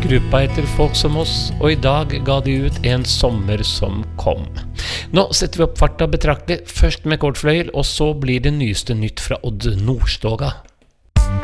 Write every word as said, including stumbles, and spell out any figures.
Gruppa heter Folk som oss, og i dag ga de ut En sommer som kom. Nå setter vi opp farta betraktelig, først med Kortfløyel, og så blir det nyeste nytt fra Odd Nordstoga.